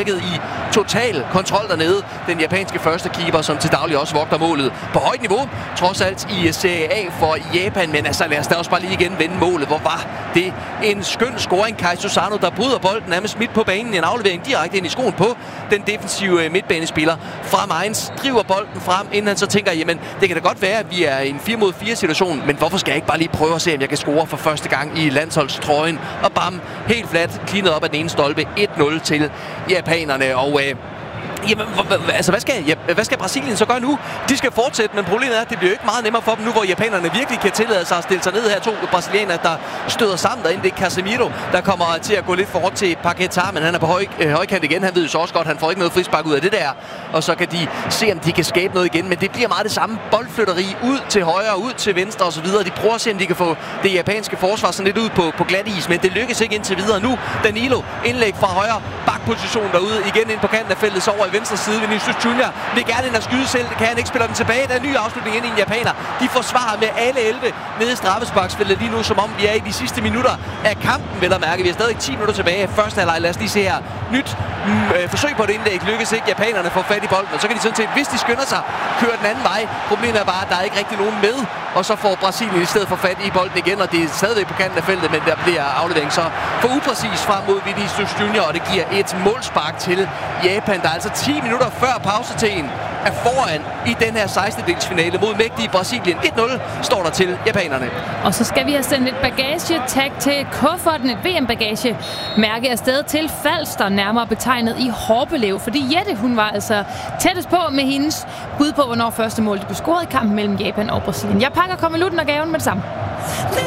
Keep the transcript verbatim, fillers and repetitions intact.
virket i total kontrol dernede. Den japanske første keeper, som til daglig også vogter målet på højt niveau, trods alt i Serie A for Japan. Men altså, lad os da også bare lige igen vende målet. Hvor var det en skøn scoring. Kai Susano, der bryder bolden nærmest midt på banen. En aflevering direkte ind i skoen på den defensive midtbanespiller fra Mainz. Driver bolden frem, inden han så tænker, jamen, det kan da godt være, at vi er i en fire mod fire situation, men hvorfor skal jeg ikke bare lige prøve at se, om jeg kan score for første gang i landsholdstrøjen? Og bam, helt fladt, klinet op ad den ene stolpe. et nul til japanerne, og øh, jamen, altså, hvad skal, ja, hvad skal Brasilien så gøre nu? De skal fortsætte, men problemet er, at det bliver jo ikke meget nemmere for dem nu, hvor japanerne virkelig kan tillade sig at stille sig ned her. To brasilianere, der støder sammen derinde. Det er Casemiro, der kommer til at gå lidt for hårdt til Paquetá, men han er på høj, øh, højkant igen. Han ved jo så også godt, han får ikke noget frispark ud af det der. Og så kan de se, om de kan skabe noget igen. Men det bliver meget det samme boldflytteri ud til højre, ud til venstre osv. De prøver at se, om de kan få det japanske forsvar sådan lidt ud på, på glat is, men det lykkes ikke indtil videre nu. Danilo, indlæg fra højre, bakposition derude, igen ind på kanten af feltet, så over i venstre side. Vinicius Junior vil gerne ind og skyde selv. Det kan han ikke, spiller den tilbage. Der er en ny afslutning ind i en japaner. De forsvarer med alle elleve nede i straffesparksfeltet lige nu, som om vi er i de sidste minutter af kampen, vel at mærke. Vi har stadig ti minutter tilbage. Første halvleg, lad os lige se her. Nyt mm, øh, forsøg på et indlæg. Lykkes ikke. Japanerne får fat i bolden, og så kan de sådan set, hvis de skynder sig, køre den anden vej. Problemet er bare, at der er ikke rigtig nogen med, og så får Brasilien i stedet for fat i bolden igen, og det er stadigvæk på kanten af feltet, men der bliver aflevering så for upræcis frem mod Vinicius Junior, og det giver et målspark til Japan, der er altså ti minutter før pausetiden er foran i den her sekstendedelsfinale mod mægtige Brasilien. et nul står der til japanerne. Og så skal vi have sendt et bagage-tag til kufferten, et V M-bagage-mærke afsted til Falster, nærmere betegnet i Horbelev, fordi Jette, hun var altså tættest på med hendes bud på, hvornår første mål det blev scoret i kampen mellem Japan og Brasilien. Jeg pakker konvolutten og gaven med det samme.